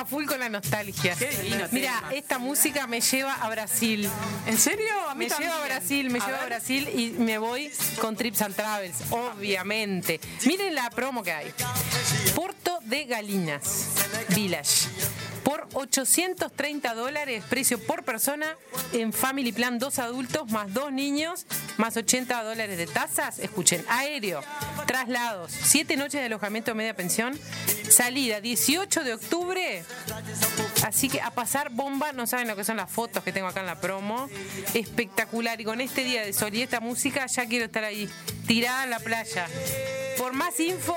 a full con la nostalgia. Qué divino Mira, tema. esta música me lleva a Brasil. ¿En serio? A mí Me también. lleva a Brasil, me lleva a Brasil y me voy con Trips and Travels, obviamente. Miren la promo que hay. Porto de Galinas Village. Por $830, precio por persona, en Family Plan 2 adultos más 2 niños, más $80 de tasas. Escuchen, aéreo, traslados, 7 noches de alojamiento media pensión, salida 18 de octubre. Así que a pasar bomba, no saben lo que son las fotos que tengo acá en la promo. Espectacular. Y con este día de sol y esta música ya quiero estar ahí, tirada en la playa. Por más info,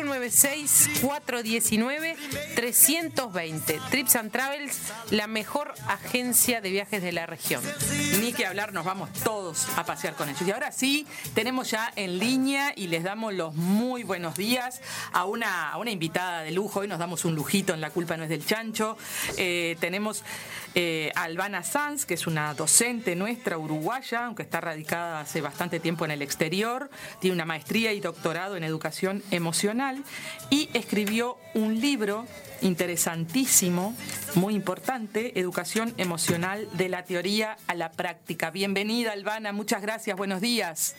096-419-320. Trips and Travels, la mejor agencia de viajes de la región. Ni que hablar, nos vamos todos a pasear con ellos. Y ahora sí, tenemos ya en línea y les damos los muy buenos días a una invitada de lujo. Hoy nos damos un lujito en La Culpa No Es del Chancho. Tenemos a Albana Sanz, que es una docente nuestra uruguaya, aunque está radicada hace bastante tiempo en el exterior. Tiene una maestría y doctorado en educación emocional y escribió un libro interesantísimo, muy importante, Educación Emocional de la Teoría a la Práctica. Bienvenida, Albana, muchas gracias, buenos días.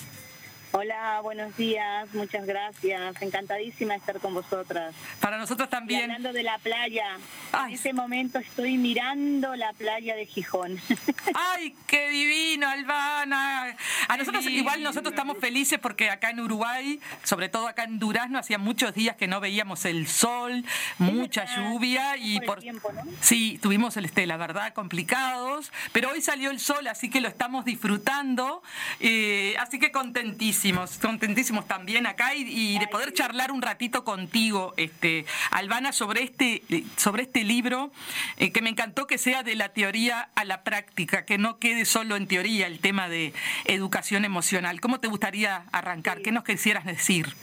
Hola, buenos días, muchas gracias. Encantadísima de estar con vosotras. Para nosotros Y también. hablando de la playa, Ay. en este momento estoy mirando la playa de Gijón. ¡Ay, qué divino, Albana! A nosotros, igual nosotros estamos felices porque acá en Uruguay, sobre todo acá en Durazno, hacía muchos días que no veíamos el sol, mucha lluvia y por el tiempo, ¿no? Sí, tuvimos la verdad complicados, pero hoy salió el sol, así que lo estamos disfrutando, así que contentísimos también acá y de poder charlar un ratito contigo, Albana, sobre este libro que me encantó que sea de la teoría a la práctica, que no quede solo en teoría el tema de educación emocional. ¿Cómo te gustaría arrancar? ¿Qué nos quisieras decir?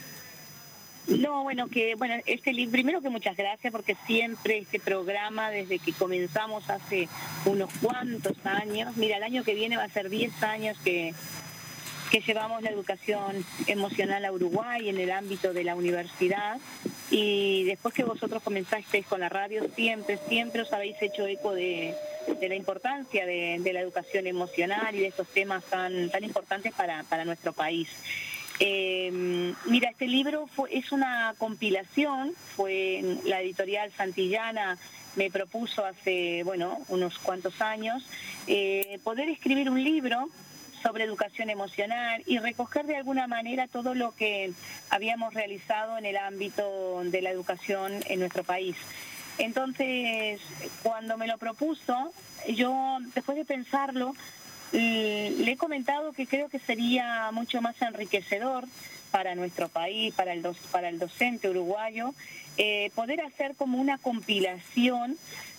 No, este libro, primero que muchas gracias, porque siempre este programa, desde que comenzamos hace unos cuantos años, mira, el año que viene va a ser 10 años que llevamos la educación emocional a Uruguay en el ámbito de la universidad, y después que vosotros comenzasteis con la radio, siempre os habéis hecho eco de la importancia de la educación emocional y de estos temas tan importantes para nuestro país. Mira, este libro es una compilación, fue la editorial Santillana, me propuso hace, unos cuantos años, poder escribir un libro sobre educación emocional y recoger de alguna manera todo lo que habíamos realizado en el ámbito de la educación en nuestro país. Entonces, cuando me lo propuso, yo, después de pensarlo, le he comentado que creo que sería mucho más enriquecedor para nuestro país, para el docente uruguayo, poder hacer como una compilación,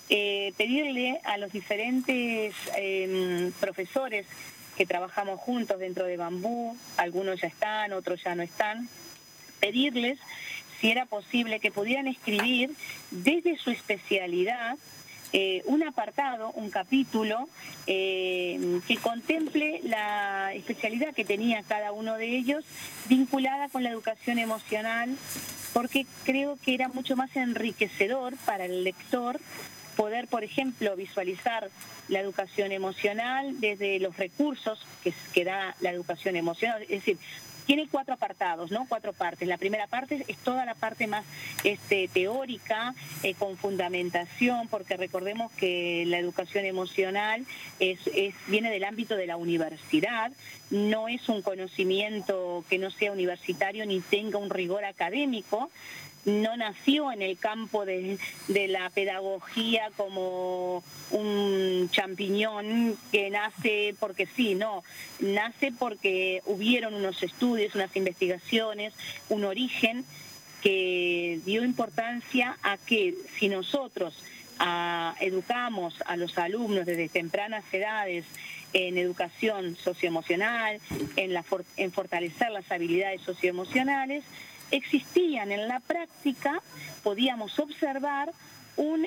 pedirle a los diferentes profesores que trabajamos juntos dentro de Bambú, algunos ya están, otros ya no están, pedirles si era posible que pudieran escribir desde su especialidad un apartado, un capítulo que contemple la especialidad que tenía cada uno de ellos vinculada con la educación emocional, porque creo que era mucho más enriquecedor para el lector poder, por ejemplo, visualizar la educación emocional desde los recursos que da la educación emocional. Es decir, tiene 4 apartados, ¿no? 4 partes. La primera parte es toda la parte más teórica, con fundamentación, porque recordemos que la educación emocional viene del ámbito de la universidad, no es un conocimiento que no sea universitario ni tenga un rigor académico. No nació en el campo de la pedagogía como un champiñón que nace porque sí, no, nace porque hubieron unos estudios, unas investigaciones, un origen que dio importancia a que si nosotros educamos a los alumnos desde tempranas edades en educación socioemocional, en fortalecer las habilidades socioemocionales, existían en la práctica, podíamos observar un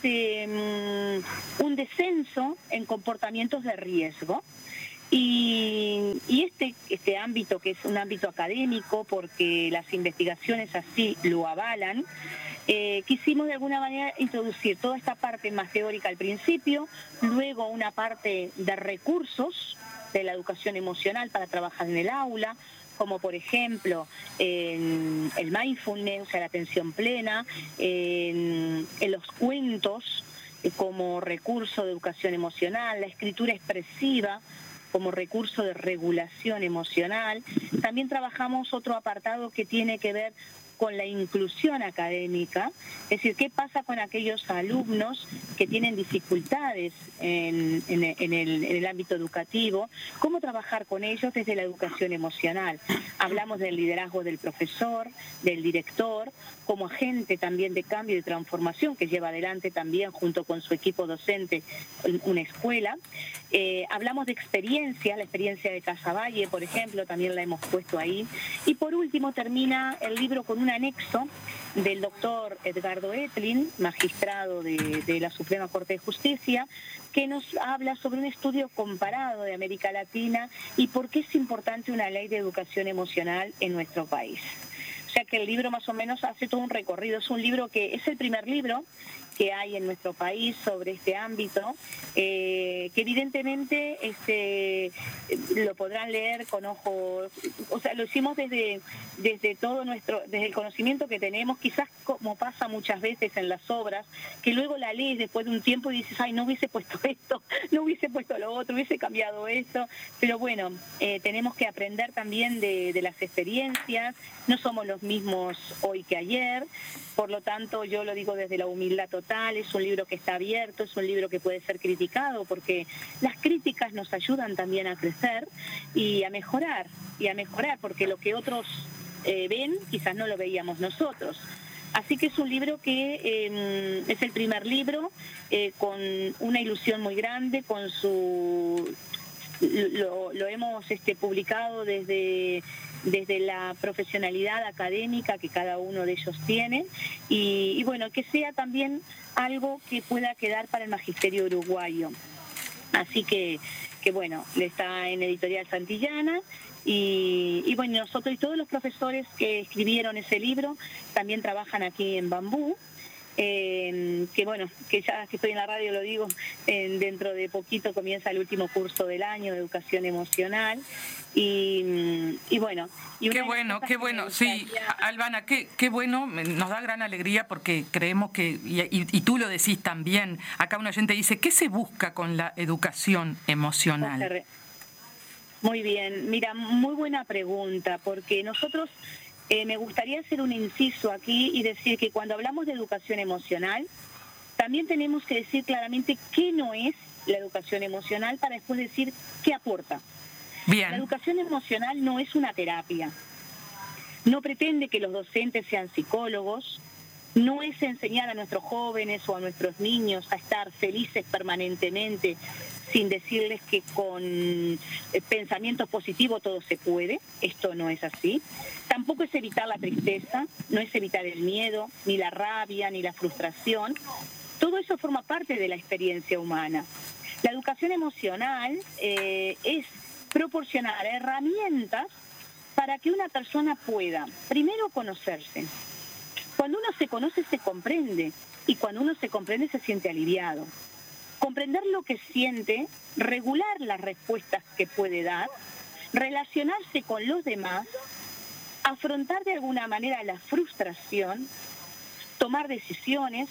descenso en comportamientos de riesgo. Y este ámbito, que es un ámbito académico, porque las investigaciones así lo avalan, quisimos de alguna manera introducir toda esta parte más teórica al principio, luego una parte de recursos de la educación emocional para trabajar en el aula, como por ejemplo en el mindfulness, o sea, la atención plena, en los cuentos como recurso de educación emocional, la escritura expresiva como recurso de regulación emocional. También trabajamos otro apartado que tiene que ver con la inclusión académica, es decir, qué pasa con aquellos alumnos que tienen dificultades en el ámbito educativo, cómo trabajar con ellos desde la educación emocional. Hablamos del liderazgo del profesor, del director, como agente también de cambio y de transformación que lleva adelante también junto con su equipo docente una escuela. Hablamos de experiencia, la experiencia de Casaballe, por ejemplo, también la hemos puesto ahí. Y por último termina el libro con un anexo del doctor Edgardo Etlin, magistrado de la Suprema Corte de Justicia, que nos habla sobre un estudio comparado de América Latina y por qué es importante una ley de educación emocional en nuestro país. O sea que el libro más o menos hace todo un recorrido. Es un libro que es el primer libro que hay en nuestro país sobre este ámbito, que evidentemente lo podrán leer con ojos, o sea, lo hicimos desde todo desde el conocimiento que tenemos, quizás como pasa muchas veces en las obras, que luego la lees después de un tiempo y dices, ay, no hubiese puesto esto, no hubiese puesto lo otro, hubiese cambiado esto, pero bueno, tenemos que aprender también de las experiencias, no somos los mismos hoy que ayer, por lo tanto yo lo digo desde la humildad total, es un libro que está abierto, es un libro que puede ser criticado porque las críticas nos ayudan también a crecer y a mejorar, porque lo que otros ven quizás no lo veíamos nosotros. Así que es un libro que es el primer libro con una ilusión muy grande, con lo hemos publicado desde la profesionalidad académica que cada uno de ellos tiene y bueno, que sea también algo que pueda quedar para el magisterio uruguayo. Así que bueno, está en Editorial Santillana y bueno, nosotros y todos los profesores que escribieron ese libro también trabajan aquí en Bambú. Que bueno, que ya que estoy en la radio lo digo, dentro de poquito comienza el último curso del año de educación emocional y bueno. Y qué bueno, sí, Albana, qué bueno, nos da gran alegría porque creemos que, y tú lo decís también, acá un oyente dice, ¿qué se busca con la educación emocional? Muy bien, mira, muy buena pregunta, porque nosotros... me gustaría hacer un inciso aquí y decir que cuando hablamos de educación emocional, también tenemos que decir claramente qué no es la educación emocional para después decir qué aporta. Bien. La educación emocional no es una terapia, no pretende que los docentes sean psicólogos, no es enseñar a nuestros jóvenes o a nuestros niños a estar felices permanentemente sin decirles que con pensamientos positivos todo se puede. Esto no es así. Tampoco es evitar la tristeza, no es evitar el miedo, ni la rabia, ni la frustración. Todo eso forma parte de la experiencia humana. La educación emocional es proporcionar herramientas para que una persona pueda, primero, conocerse. Cuando uno se conoce, se comprende, y cuando uno se comprende, se siente aliviado. Comprender lo que siente, regular las respuestas que puede dar, relacionarse con los demás, afrontar de alguna manera la frustración, tomar decisiones,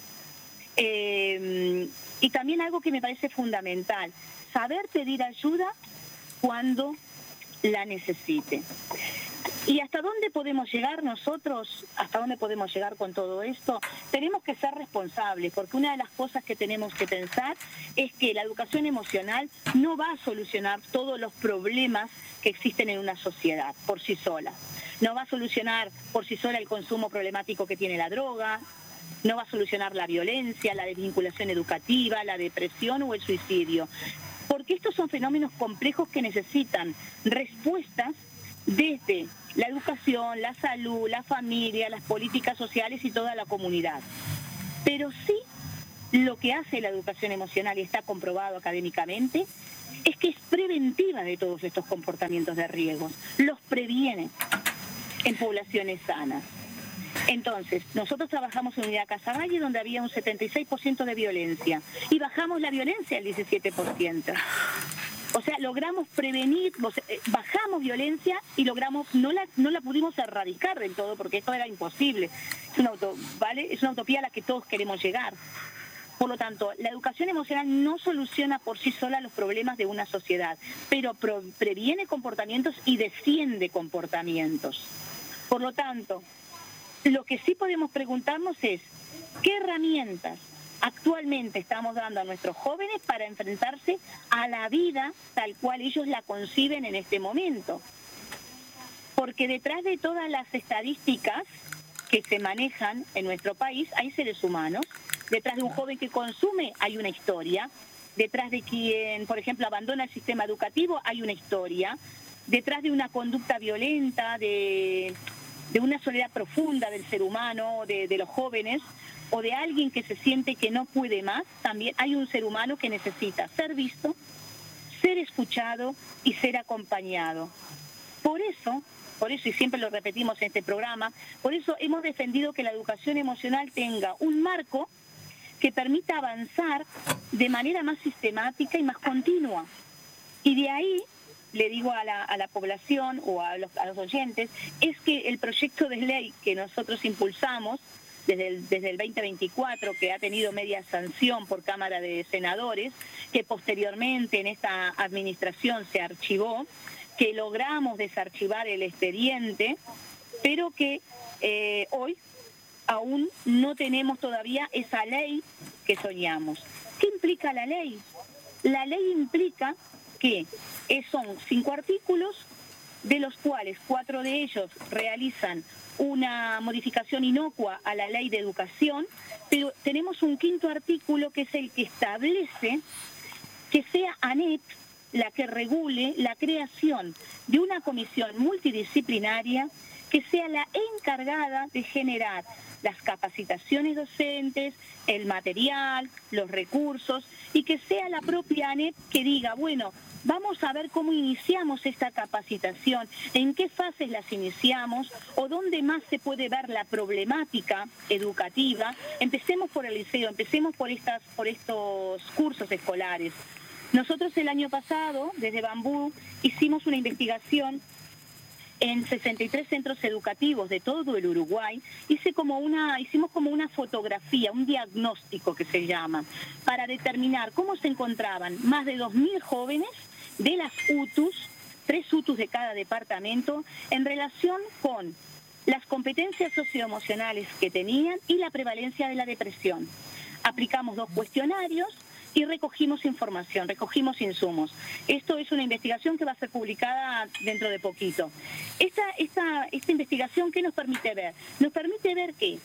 y también algo que me parece fundamental, saber pedir ayuda cuando la necesite. ¿Y hasta dónde podemos llegar nosotros? ¿Hasta dónde podemos llegar con todo esto? Tenemos que ser responsables, porque una de las cosas que tenemos que pensar es que la educación emocional no va a solucionar todos los problemas que existen en una sociedad por sí sola. No va a solucionar por sí sola el consumo problemático que tiene la droga, no va a solucionar la violencia, la desvinculación educativa, la depresión o el suicidio. Porque estos son fenómenos complejos que necesitan respuestas desde la educación, la salud, la familia, las políticas sociales y toda la comunidad. Pero sí, lo que hace la educación emocional, y está comprobado académicamente, es que es preventiva de todos estos comportamientos de riesgo, los previene en poblaciones sanas. Entonces, nosotros trabajamos en Unidad Casaballe, donde había un 76% de violencia, y bajamos la violencia al 17%. O sea, logramos prevenir, bajamos violencia y logramos, no la pudimos erradicar del todo, porque esto era imposible. Es una utopía a la que todos queremos llegar. Por lo tanto, la educación emocional no soluciona por sí sola los problemas de una sociedad, pero previene comportamientos y desciende comportamientos. Por lo tanto, lo que sí podemos preguntarnos es, ¿qué herramientas actualmente estamos dando a nuestros jóvenes para enfrentarse a la vida tal cual ellos la conciben en este momento? Porque detrás de todas las estadísticas que se manejan en nuestro país hay seres humanos. Detrás de un joven que consume hay una historia. Detrás de quien, por ejemplo, abandona el sistema educativo hay una historia. Detrás de una conducta violenta, de una soledad profunda del ser humano, de los jóvenes, o de alguien que se siente que no puede más, también hay un ser humano que necesita ser visto, ser escuchado y ser acompañado. Por eso, y siempre lo repetimos en este programa, por eso hemos defendido que la educación emocional tenga un marco que permita avanzar de manera más sistemática y más continua. Y de ahí, le digo a la población o a los oyentes, es que el proyecto de ley que nosotros impulsamos desde el 2024, que ha tenido media sanción por Cámara de Senadores, que posteriormente en esta administración se archivó, que logramos desarchivar el expediente, pero que hoy aún no tenemos todavía esa ley que soñamos. ¿Qué implica la ley? La ley implica que son 5 artículos, de los cuales 4 de ellos realizan una modificación inocua a la ley de educación, pero tenemos un 5º artículo que es el que establece que sea ANEP la que regule la creación de una comisión multidisciplinaria que sea la encargada de generar las capacitaciones docentes, el material, los recursos, y que sea la propia ANEP que diga, bueno, vamos a ver cómo iniciamos esta capacitación, en qué fases las iniciamos o dónde más se puede ver la problemática educativa. Empecemos por el liceo, empecemos por estos cursos escolares. Nosotros el año pasado, desde Bambú, hicimos una investigación en 63 centros educativos de todo el Uruguay. Hicimos como una fotografía, un diagnóstico que se llama, para determinar cómo se encontraban más de 2.000 jóvenes de las UTUS, 3 UTUS de cada departamento, en relación con las competencias socioemocionales que tenían y la prevalencia de la depresión. Aplicamos 2 cuestionarios y recogimos información, recogimos insumos. Esto es una investigación que va a ser publicada dentro de poquito. Esta investigación, ¿qué nos permite ver? Nos permite ver que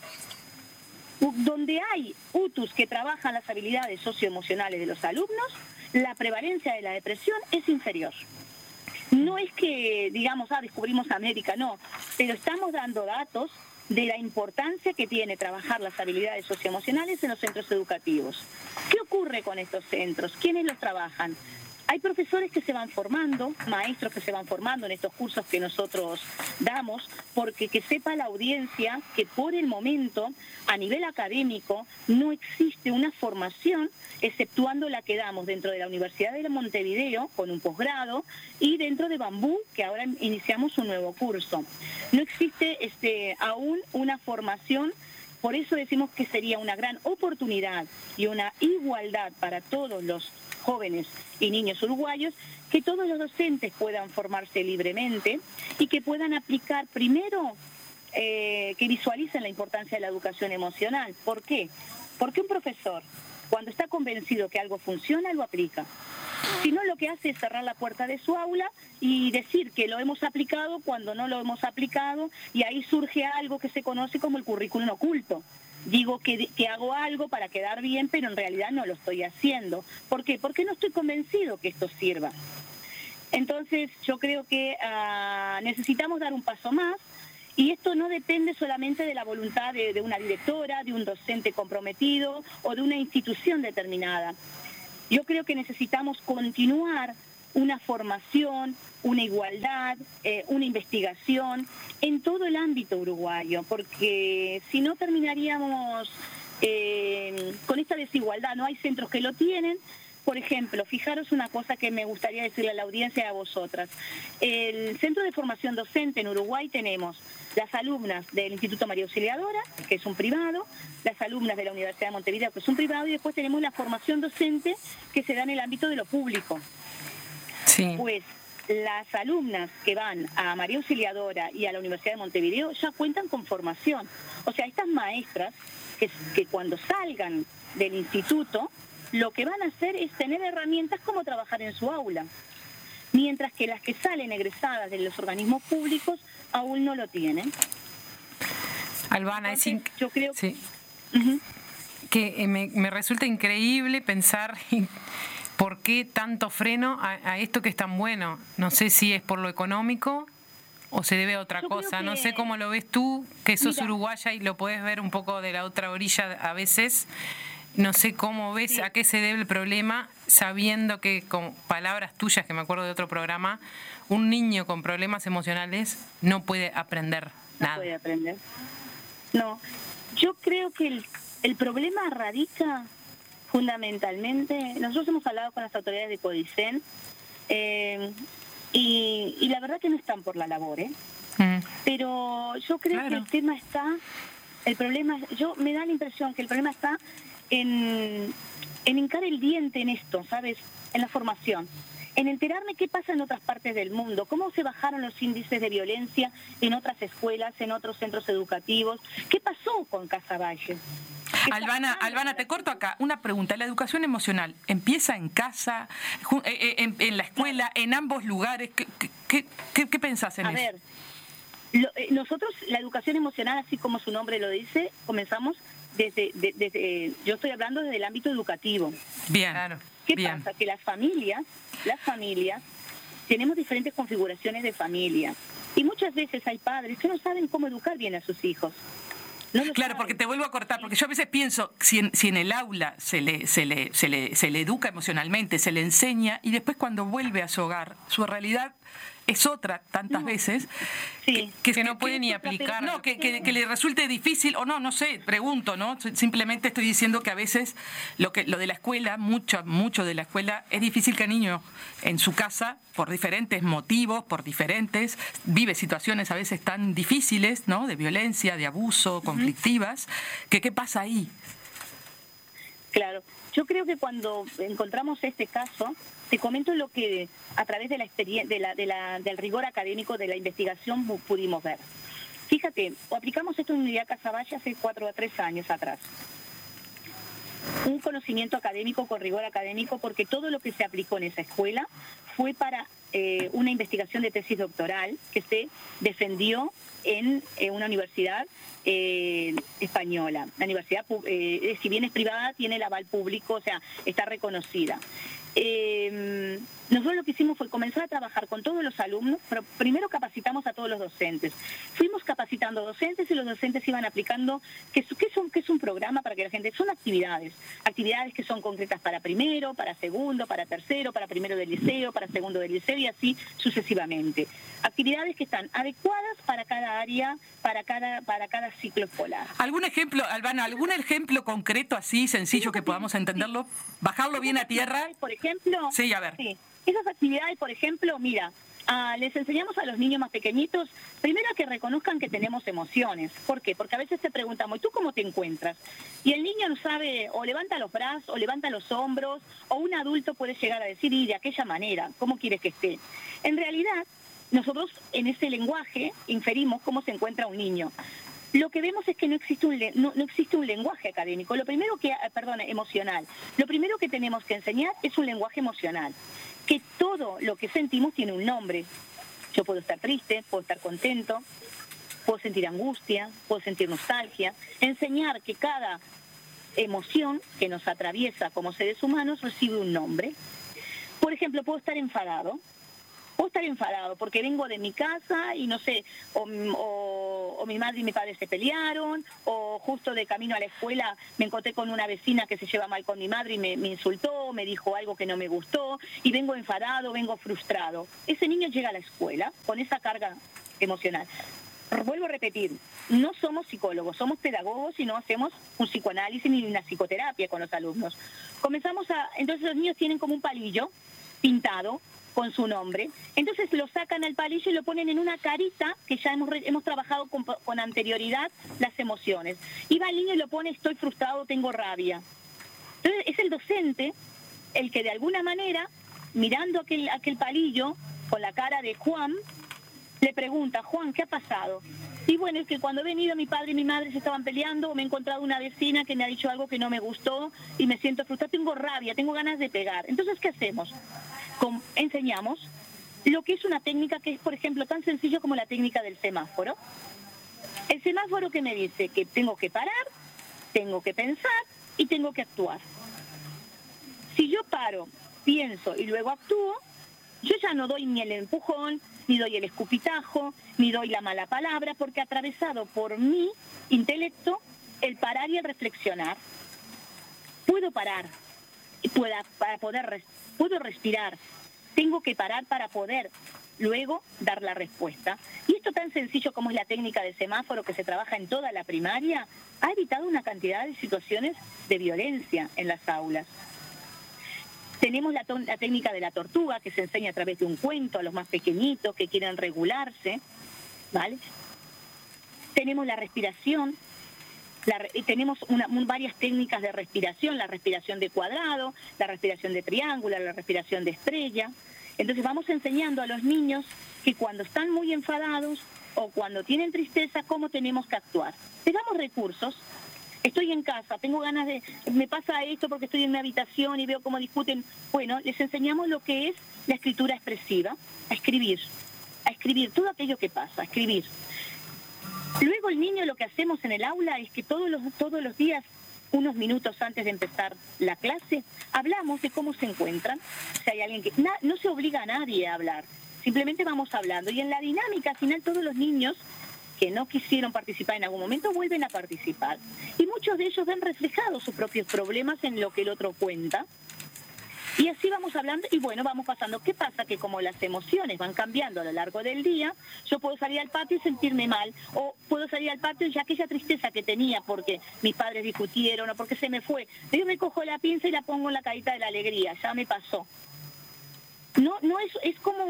donde hay UTUS que trabajan las habilidades socioemocionales de los alumnos, la prevalencia de la depresión es inferior. No es que digamos, descubrimos América, no, pero estamos dando datos de la importancia que tiene trabajar las habilidades socioemocionales en los centros educativos. ¿Qué ocurre con estos centros? ¿Quiénes los trabajan? Hay profesores que se van formando, maestros que se van formando en estos cursos que nosotros damos, porque que sepa la audiencia que por el momento, a nivel académico, no existe una formación, exceptuando la que damos dentro de la Universidad de Montevideo, con un posgrado, y dentro de Bambú, que ahora iniciamos un nuevo curso. No existe aún una formación. Por eso decimos que sería una gran oportunidad y una igualdad para todos los jóvenes y niños uruguayos, que todos los docentes puedan formarse libremente y que puedan aplicar primero, que visualicen la importancia de la educación emocional. ¿Por qué? Porque un profesor, cuando está convencido que algo funciona, lo aplica. Si no, lo que hace es cerrar la puerta de su aula y decir que lo hemos aplicado cuando no lo hemos aplicado, y ahí surge algo que se conoce como el currículum oculto. Digo que hago algo para quedar bien, pero en realidad no lo estoy haciendo. ¿Por qué? Porque no estoy convencido que esto sirva. Entonces, yo creo que necesitamos dar un paso más, y esto no depende solamente de la voluntad de una directora, de un docente comprometido o de una institución determinada. Yo creo que necesitamos continuar una formación, una igualdad, una investigación en todo el ámbito uruguayo, porque si no terminaríamos con esta desigualdad. No hay centros que lo tienen. Por ejemplo, fijaros una cosa que me gustaría decirle a la audiencia y a vosotras. El Centro de Formación Docente en Uruguay tenemos las alumnas del Instituto María Auxiliadora, que es un privado, las alumnas de la Universidad de Montevideo, que es un privado, y después tenemos la formación docente que se da en el ámbito de lo público. Sí. Pues las alumnas que van a María Auxiliadora y a la Universidad de Montevideo ya cuentan con formación. O sea, estas maestras que cuando salgan del instituto, lo que van a hacer es tener herramientas como trabajar en su aula, mientras que las que salen egresadas de los organismos públicos aún no lo tienen. Albana, Entonces, yo creo sí. Uh-huh. Que me resulta increíble pensar por qué tanto freno a esto que es tan bueno. No sé si es por lo económico o se debe a otra cosa. No sé cómo lo ves tú, que sos uruguaya y lo podés ver un poco de la otra orilla a veces. No sé cómo ves a qué se debe el problema, sabiendo que, con palabras tuyas, que me acuerdo de otro programa, un niño con problemas emocionales no puede aprender nada. No puede aprender. No, yo creo que el problema radica fundamentalmente, nosotros hemos hablado con las autoridades de Codicen, y la verdad que no están por la labor, pero yo creo que el tema está, el problema, me da la impresión que el problema está en hincar el diente en esto, ¿sabes? En la formación, en enterarme qué pasa en otras partes del mundo, cómo se bajaron los índices de violencia en otras escuelas, en otros centros educativos, qué pasó con Casaballe. Albana, te corto acá. Una pregunta. ¿La educación emocional empieza en casa, en la escuela, en ambos lugares? ¿Qué pensás en eso? A ver, nosotros la educación emocional, así como su nombre lo dice, comenzamos desde yo estoy hablando desde el ámbito educativo. Bien, claro. ¿Qué pasa? Que las familias tenemos diferentes configuraciones de familia. Y muchas veces hay padres que no saben cómo educar bien a sus hijos. Claro, porque te vuelvo a cortar, porque yo a veces pienso, si en el aula se le educa emocionalmente, se le enseña, y después cuando vuelve a su hogar, su realidad es otra tantas veces que no puede ni aplicar. No, que le resulte difícil, o no sé, pregunto, ¿no? Simplemente estoy diciendo que a veces lo de la escuela, mucho de la escuela, es difícil que el niño en su casa, por diferentes motivos, vive situaciones a veces tan difíciles, ¿no? De violencia, de abuso, conflictivas, ¿qué pasa ahí? Claro, yo creo que cuando encontramos este caso, te comento lo que a través de la experiencia, del rigor académico de la investigación pudimos ver. Fíjate, aplicamos esto en Unidad Casaballe hace 4 a 3 años atrás. Un conocimiento académico con rigor académico, porque todo lo que se aplicó en esa escuela fue para una investigación de tesis doctoral que se defendió en una universidad española. La universidad, si bien es privada, tiene el aval público, o sea, está reconocida. Nosotros lo que hicimos fue comenzar a trabajar con todos los alumnos, pero primero capacitamos a todos los docentes. Fuimos capacitando docentes y los docentes iban aplicando, ¿qué es un programa para que la gente? Son actividades que son concretas para primero, para segundo, para tercero, para primero del liceo, para segundo del liceo y así sucesivamente. Actividades que están adecuadas para cada área, para cada ciclo escolar. ¿Algún ejemplo, Albana, algún ejemplo concreto así, sencillo, que podamos entenderlo? Bajarlo bien a tierra. Por ejemplo, sí, a ver. Sí. Esas actividades, por ejemplo, mira, les enseñamos a los niños más pequeñitos, primero a que reconozcan que tenemos emociones. ¿Por qué? Porque a veces te preguntamos, ¿y tú cómo te encuentras? Y el niño no sabe, o levanta los brazos, o levanta los hombros, o un adulto puede llegar a decir, y de aquella manera, ¿cómo quieres que esté? En realidad, nosotros en ese lenguaje inferimos cómo se encuentra un niño. Lo que vemos es que no existe un lenguaje académico. Emocional. Lo primero que tenemos que enseñar es un lenguaje emocional. Que todo lo que sentimos tiene un nombre. Yo puedo estar triste, puedo estar contento, puedo sentir angustia, puedo sentir nostalgia. Enseñar que cada emoción que nos atraviesa como seres humanos recibe un nombre. Por ejemplo, puedo estar enfadado porque vengo de mi casa y no sé, o o mi madre y mi padre se pelearon, o justo de camino a la escuela me encontré con una vecina que se lleva mal con mi madre y me insultó, me dijo algo que no me gustó, y vengo enfadado, vengo frustrado. Ese niño llega a la escuela con esa carga emocional. Vuelvo a repetir, no somos psicólogos, somos pedagogos y no hacemos un psicoanálisis ni una psicoterapia con los alumnos. Entonces los niños tienen como un palillo pintado con su nombre, entonces lo sacan al palillo y lo ponen en una carita que ya hemos trabajado con anterioridad las emociones. Y va el niño y lo pone, estoy frustrado, tengo rabia. Entonces es el docente el que de alguna manera, mirando aquel palillo con la cara de Juan, le pregunta, Juan, ¿qué ha pasado? Y bueno, es que cuando he venido mi padre y mi madre se estaban peleando, me he encontrado una vecina que me ha dicho algo que no me gustó y me siento frustrada, tengo rabia, tengo ganas de pegar. Entonces, ¿qué hacemos? Enseñamos lo que es una técnica que es, por ejemplo, tan sencillo como la técnica del semáforo. El semáforo que me dice que tengo que parar, tengo que pensar y tengo que actuar. Si yo paro, pienso y luego actúo, yo ya no doy ni el empujón, ni doy el escupitajo, ni doy la mala palabra, porque atravesado por mi intelecto, el parar y el reflexionar. Puedo parar, puedo respirar, tengo que parar para poder luego dar la respuesta. Y esto tan sencillo como es la técnica de semáforo que se trabaja en toda la primaria, ha evitado una cantidad de situaciones de violencia en las aulas. Tenemos la técnica de la tortuga, que se enseña a través de un cuento a los más pequeñitos que quieren regularse, ¿vale? Tenemos la respiración, tenemos varias técnicas de respiración, la respiración de cuadrado, la respiración de triángulo, la respiración de estrella. Entonces vamos enseñando a los niños que cuando están muy enfadados o cuando tienen tristeza, cómo tenemos que actuar. Les damos recursos. Estoy en casa, tengo ganas me pasa esto porque estoy en mi habitación y veo cómo discuten. Bueno, les enseñamos lo que es la escritura expresiva, a escribir todo aquello que pasa, a escribir. Luego el niño, lo que hacemos en el aula es que todos los días, unos minutos antes de empezar la clase, hablamos de cómo se encuentran. Si hay alguien que no se obliga a nadie a hablar, simplemente vamos hablando. Y en la dinámica, al final, todos los niños que no quisieron participar en algún momento vuelven a participar. Y muchos de ellos ven reflejados sus propios problemas en lo que el otro cuenta. Y así vamos hablando y bueno, vamos pasando. ¿Qué pasa? Que como las emociones van cambiando a lo largo del día, yo puedo salir al patio y sentirme mal, o puedo salir al patio y ya aquella tristeza que tenía porque mis padres discutieron o porque se me fue, yo me cojo la pinza y la pongo en la carita de la alegría, ya me pasó. No es como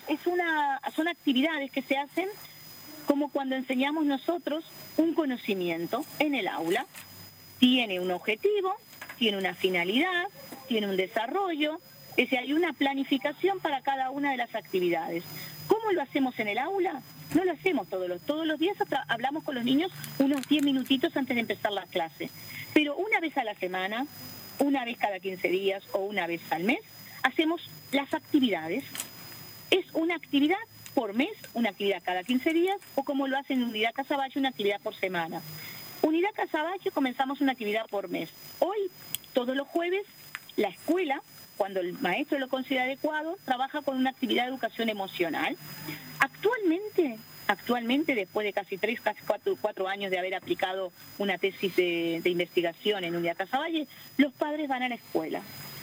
son actividades que se hacen como cuando enseñamos nosotros un conocimiento en el aula. Tiene un objetivo, tiene una finalidad, tiene un desarrollo, es decir, hay una planificación para cada una de las actividades. ¿Cómo lo hacemos en el aula? No lo hacemos todos los días, hablamos con los niños unos 10 minutitos antes de empezar la clase. Pero una vez a la semana, una vez cada 15 días o una vez al mes, hacemos las actividades. Es una actividad por mes, una actividad cada 15 días, o como lo hacen en Unidad Casaballe, una actividad por semana. Unidad Casaballe comenzamos una actividad por mes. Hoy, todos los jueves, la escuela, cuando el maestro lo considera adecuado, trabaja con una actividad de educación emocional. Actualmente, después de casi 4 años de haber aplicado una tesis de investigación en Unidad Casaballe, los padres van a la escuela.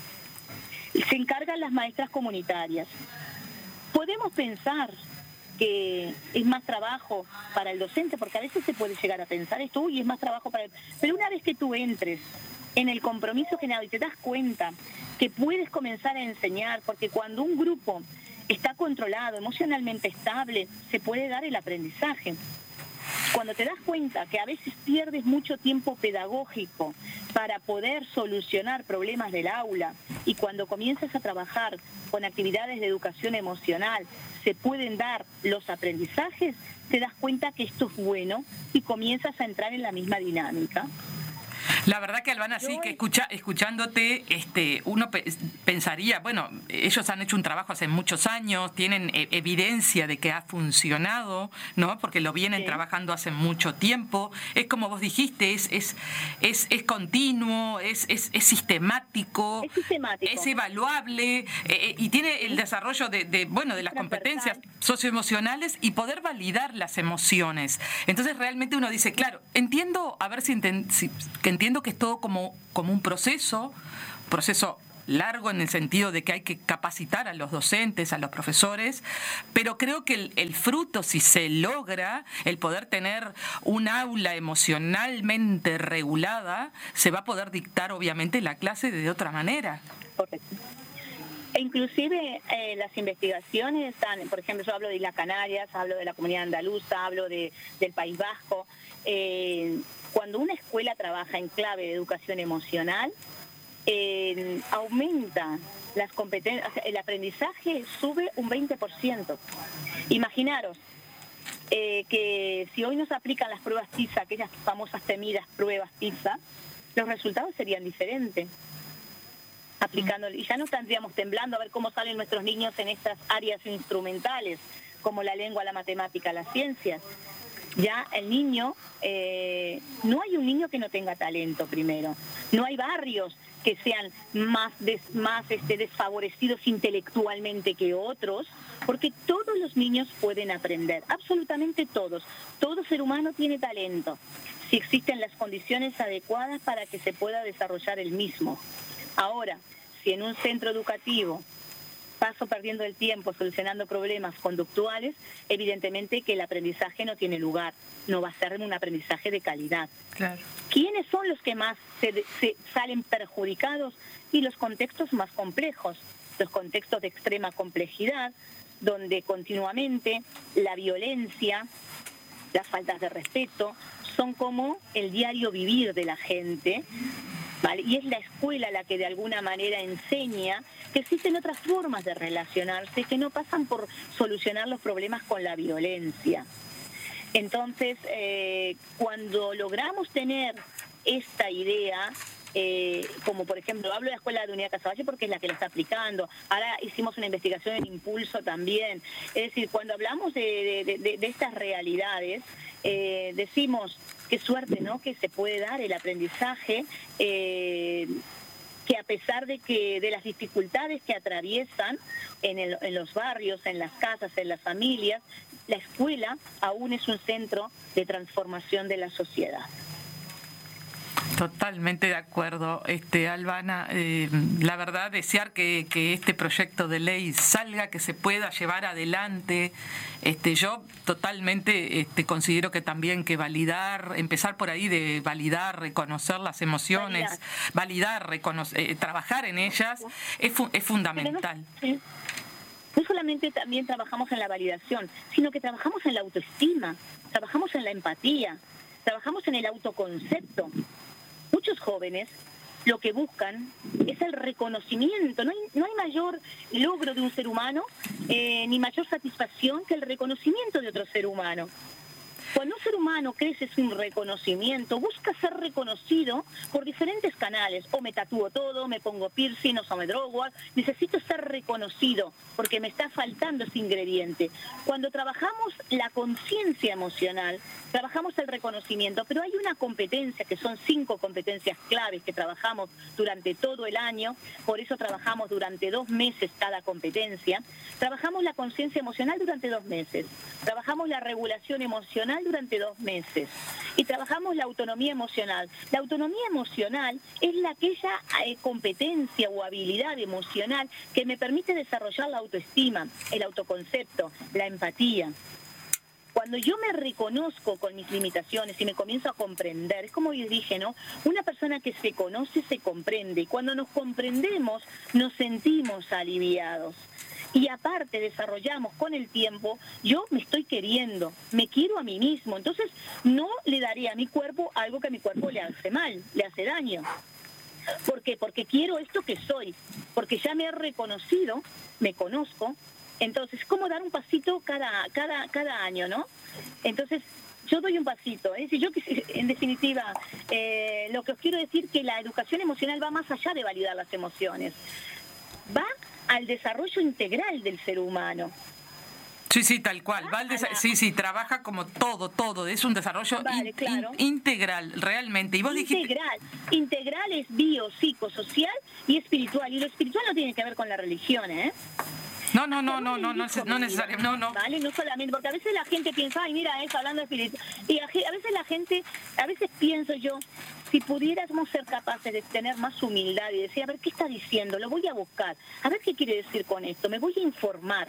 Se encargan las maestras comunitarias. Podemos pensar que es más trabajo para el docente, porque a veces se puede llegar a pensar esto, y es más trabajo para él. Pero una vez que tú entres en el compromiso general y te das cuenta que puedes comenzar a enseñar, porque cuando un grupo está controlado, emocionalmente estable, se puede dar el aprendizaje. Cuando te das cuenta que a veces pierdes mucho tiempo pedagógico para poder solucionar problemas del aula, y cuando comienzas a trabajar con actividades de educación emocional se pueden dar los aprendizajes, te das cuenta que esto es bueno y comienzas a entrar en la misma dinámica. La verdad que, Albana, sí, que escuchándote, uno pensaría, bueno, ellos han hecho un trabajo hace muchos años, tienen evidencia de que ha funcionado, ¿no? Porque lo vienen trabajando hace mucho tiempo. Es como vos dijiste, es continuo, es sistemático, es evaluable, y tiene el desarrollo de las competencias socioemocionales y poder validar las emociones. Entonces realmente uno dice, claro, entiendo, a ver si entiendo que es todo como un proceso largo en el sentido de que hay que capacitar a los docentes, a los profesores, pero creo que el fruto, si se logra, el poder tener un aula emocionalmente regulada, se va a poder dictar obviamente la clase de otra manera. Correcto. E inclusive las investigaciones están, por ejemplo, yo hablo de Islas Canarias, hablo de la Comunidad Andaluza, hablo del País Vasco. Cuando una escuela trabaja en clave de educación emocional, aumenta las competencias, el aprendizaje sube un 20%. Imaginaros que si hoy nos aplican las pruebas PISA, aquellas famosas temidas pruebas PISA, los resultados serían diferentes. Aplicándolo, y ya no estaríamos temblando a ver cómo salen nuestros niños en estas áreas instrumentales, como la lengua, la matemática, las ciencias. Ya el niño, no hay un niño que no tenga talento primero, no hay barrios que sean más desfavorecidos intelectualmente que otros, porque todos los niños pueden aprender, absolutamente todos. Todo ser humano tiene talento, si existen las condiciones adecuadas para que se pueda desarrollar el mismo. Ahora, si en un centro educativo paso perdiendo el tiempo solucionando problemas conductuales, evidentemente que el aprendizaje no tiene lugar, no va a ser un aprendizaje de calidad. Claro. ¿Quiénes son los que más se salen perjudicados? Y los contextos más complejos, los contextos de extrema complejidad, donde continuamente la violencia, las faltas de respeto, son como el diario vivir de la gente, ¿vale? Y es la escuela la que de alguna manera enseña que existen otras formas de relacionarse que no pasan por solucionar los problemas con la violencia. Entonces, cuando logramos tener esta idea, como por ejemplo, hablo de la Escuela de Unidad Casaballe porque es la que la está aplicando, ahora hicimos una investigación en Impulso también, es decir, cuando hablamos de estas realidades, decimos, qué suerte, ¿no?, que se puede dar el aprendizaje, que a pesar de las dificultades que atraviesan en los barrios, en las casas, en las familias, la escuela aún es un centro de transformación de la sociedad. Totalmente de acuerdo, Albana. La verdad, desear que este proyecto de ley salga, que se pueda llevar adelante. Yo totalmente considero que también que empezar por ahí de validar, reconocer las emociones, trabajar en ellas es fundamental. No solamente también trabajamos en la validación, sino que trabajamos en la autoestima, trabajamos en la empatía, trabajamos en el autoconcepto. Muchos jóvenes lo que buscan es el reconocimiento. No hay mayor logro de un ser humano ni mayor satisfacción que el reconocimiento de otro ser humano. Cuando un ser humano crece sin reconocimiento, busca ser reconocido por diferentes canales. O me tatúo todo, me pongo piercing, o me drogo. Necesito ser reconocido porque me está faltando ese ingrediente. Cuando trabajamos la conciencia emocional, trabajamos el reconocimiento, pero hay una competencia, que son 5 competencias claves que trabajamos durante todo el año, por eso trabajamos durante 2 meses cada competencia. Trabajamos la conciencia emocional durante 2 meses, trabajamos la regulación emocional durante 2 meses y trabajamos la autonomía emocional. La autonomía emocional es aquella competencia o habilidad emocional que me permite desarrollar la autoestima, el autoconcepto, la empatía. Cuando yo me reconozco con mis limitaciones y me comienzo a comprender, es como les dije, ¿no? Una persona que se conoce se comprende, y cuando nos comprendemos nos sentimos aliviados. Y aparte desarrollamos con el tiempo, yo me estoy queriendo, me quiero a mí mismo, entonces no le daré a mi cuerpo algo que a mi cuerpo le hace mal, le hace daño. ¿Por qué? Porque quiero esto que soy, porque ya me he reconocido, me conozco. Entonces, ¿cómo dar un pasito cada año, no? Entonces, yo doy un pasito. Es decir, en definitiva, lo que os quiero decir que la educación emocional va más allá de validar las emociones. Va al desarrollo integral del ser humano. Sí, tal cual. Sí, trabaja como todo. Es un desarrollo integral, realmente. Y vos dijiste... Integral es bio, psicosocial y espiritual. Y lo espiritual no tiene que ver con la religión, ¿eh? No necesariamente, no. Vale, no solamente, porque a veces la gente piensa, ay, mira, eso hablando de espíritu. Y a veces pienso yo, si pudiéramos ser capaces de tener más humildad y decir, a ver, ¿qué está diciendo? Lo voy a buscar, a ver qué quiere decir con esto, me voy a informar,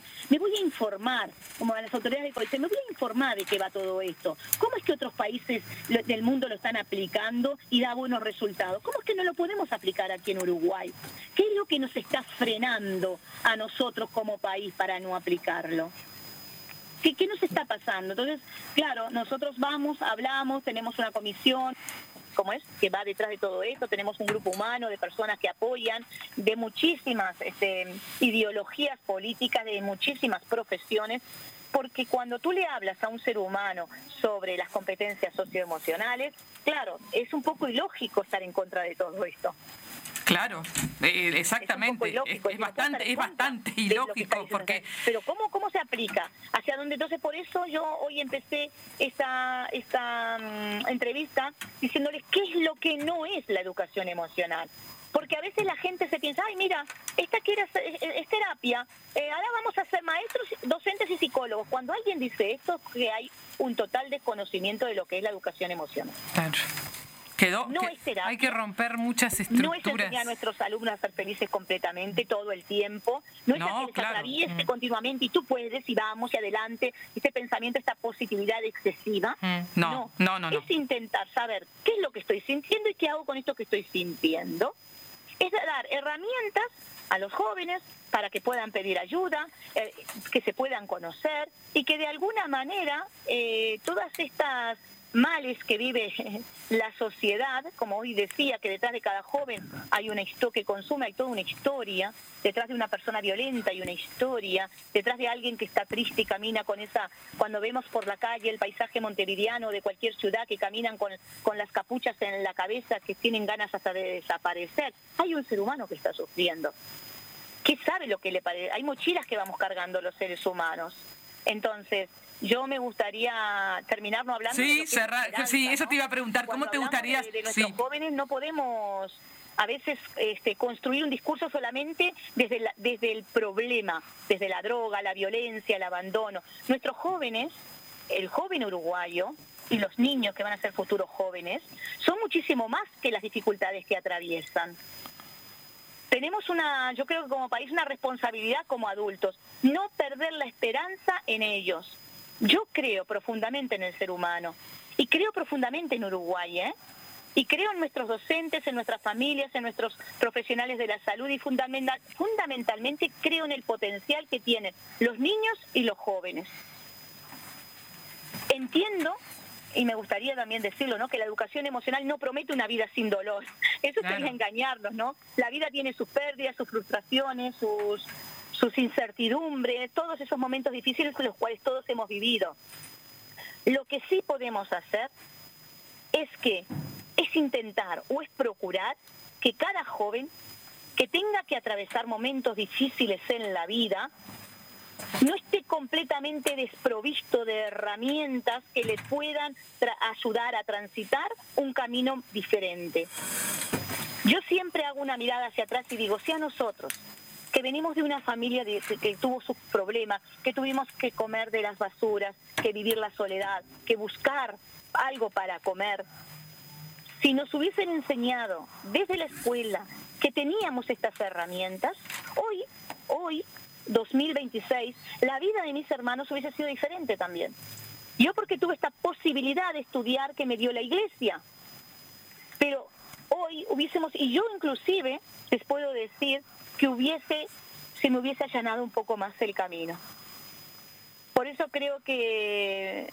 como a las autoridades del COICE, me voy a informar de qué va todo esto. ¿Cómo es que otros países del mundo lo están aplicando y da buenos resultados? ¿Cómo es que no lo podemos aplicar aquí en Uruguay? ¿Qué es lo que nos está frenando a nosotros como país para no aplicarlo? ¿Qué nos está pasando? Entonces, claro, nosotros hablamos, tenemos una comisión, que va detrás de todo esto, tenemos un grupo humano de personas que apoyan, de muchísimas ideologías políticas, de muchísimas profesiones, porque cuando tú le hablas a un ser humano sobre las competencias socioemocionales, claro, es un poco ilógico estar en contra de todo esto. Claro, exactamente, es bastante ilógico porque... Pero ¿cómo se aplica? ¿Hacia dónde? Entonces, por eso yo hoy empecé esta entrevista diciéndoles qué es lo que no es la educación emocional. Porque a veces la gente se piensa, ay, mira, esta que es terapia, ahora vamos a ser maestros, docentes y psicólogos. Cuando alguien dice esto, que hay un total desconocimiento de lo que es la educación emocional. Claro. Hay que romper muchas estructuras. No es enseñar a nuestros alumnos a ser felices completamente todo el tiempo. No es que les atraviese continuamente y tú puedes y vamos y adelante. Este pensamiento, esta positividad excesiva. No. Es intentar saber qué es lo que estoy sintiendo y qué hago con esto que estoy sintiendo. Es dar herramientas a los jóvenes para que puedan pedir ayuda, que se puedan conocer y que de alguna manera todas estas males que vive la sociedad, como hoy decía, que detrás de cada joven hay una historia que consume, hay toda una historia, detrás de una persona violenta hay una historia, detrás de alguien que está triste y camina con cuando vemos por la calle el paisaje montevideano de cualquier ciudad que caminan con las capuchas en la cabeza, que tienen ganas hasta de desaparecer, hay un ser humano que está sufriendo. ¿Qué sabe lo que le parece? Hay mochilas que vamos cargando los seres humanos. Entonces, yo me gustaría terminar no hablando de lo que es esperanza, sí, eso ¿no? te iba a preguntar, Cuando ¿cómo te gustaría? De nuestros jóvenes no podemos a veces construir un discurso solamente desde el problema, desde la droga, la violencia, el abandono. Nuestros jóvenes, el joven uruguayo y los niños que van a ser futuros jóvenes, son muchísimo más que las dificultades que atraviesan. Tenemos yo creo que como país, una responsabilidad como adultos, no perder la esperanza en ellos. Yo creo profundamente en el ser humano y creo profundamente en Uruguay, y creo en nuestros docentes, en nuestras familias, en nuestros profesionales de la salud y fundamentalmente creo en el potencial que tienen los niños y los jóvenes. Entiendo, y me gustaría también decirlo, ¿no?, que la educación emocional no promete una vida sin dolor. Eso sería engañarnos, ¿no? La vida tiene sus pérdidas, sus frustraciones, sus incertidumbres, todos esos momentos difíciles con los cuales todos hemos vivido. Lo que sí podemos hacer es intentar o es procurar que cada joven que tenga que atravesar momentos difíciles en la vida no esté completamente desprovisto de herramientas que le puedan ayudar a transitar un camino diferente. Yo siempre hago una mirada hacia atrás y digo, si a nosotros, que venimos de una familia que tuvo sus problemas, que tuvimos que comer de las basuras, que vivir la soledad, que buscar algo para comer, si nos hubiesen enseñado desde la escuela que teníamos estas herramientas, hoy 2026, la vida de mis hermanos hubiese sido diferente también. Yo porque tuve esta posibilidad de estudiar que me dio la iglesia, pero hoy y yo inclusive les puedo decir que se me hubiese allanado un poco más el camino. Por eso creo que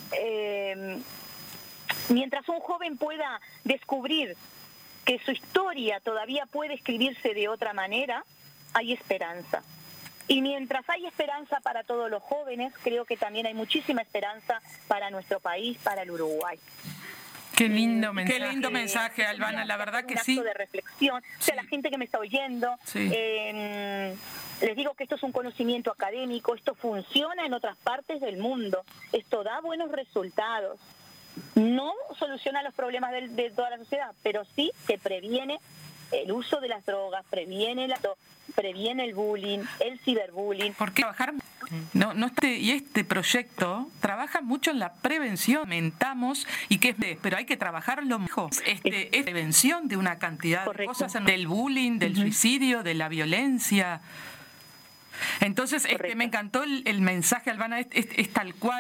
mientras un joven pueda descubrir que su historia todavía puede escribirse de otra manera, hay esperanza. Y mientras hay esperanza para todos los jóvenes, creo que también hay muchísima esperanza para nuestro país, para el Uruguay. Qué lindo mensaje. Qué lindo mensaje, Albana, la verdad que sí. Un acto de reflexión. O sea, la gente que me está oyendo, Sí. les digo que esto es un conocimiento académico, esto funciona en otras partes del mundo, esto da buenos resultados. No soluciona los problemas de toda la sociedad, pero sí que previene el uso de las drogas, previene el bullying, el ciberbullying. ¿Por qué trabajar? Y este proyecto trabaja mucho en la prevención. Aumentamos pero hay que trabajarlo mejor. Es prevención de una cantidad de cosas, del bullying, del suicidio, de la violencia. Entonces, me encantó el mensaje, Albana, es tal cual.